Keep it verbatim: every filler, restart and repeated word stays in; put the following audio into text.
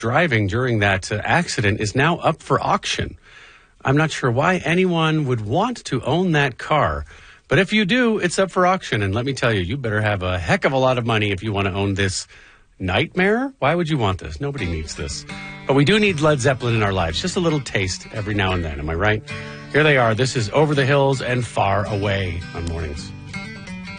driving during that uh, accident is now up for auction. I'm not sure why anyone would want to own that car. But if you do, it's up for auction. And let me tell you, you better have a heck of a lot of money if you want to own this nightmare. Why would you want this? Nobody needs this. But we do need Led Zeppelin in our lives. Just a little taste every now and then. Am I right? Here they are. This is Over the Hills and Far Away on Mornings.